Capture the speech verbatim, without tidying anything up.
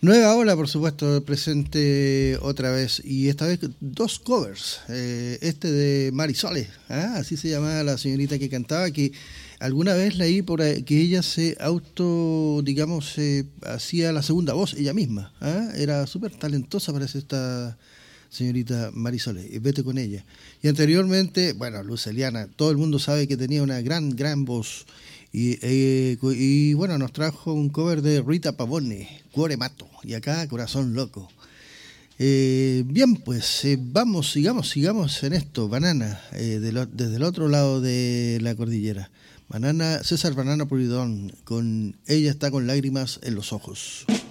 Nueva ola, por supuesto, presente otra vez, y esta vez dos covers. Eh, este de Marisole, ¿ah? Así se llamaba la señorita que cantaba, que alguna vez leí por ahí que ella se auto, digamos, eh, hacía la segunda voz ella misma. ¿Ah? Era súper talentosa, parece, esta señorita Marisole, y vete con ella. Y anteriormente, bueno, Luceliana, todo el mundo sabe que tenía una gran, gran voz. Y, eh, y bueno, nos trajo un cover de Rita Pavone, Cuore Mato, y acá Corazón Loco. Eh, bien, pues eh, vamos, sigamos, sigamos en esto. Banana, eh, de lo, desde el otro lado de la cordillera. Banana, César Banana Puridón, con Ella está con lágrimas en los ojos.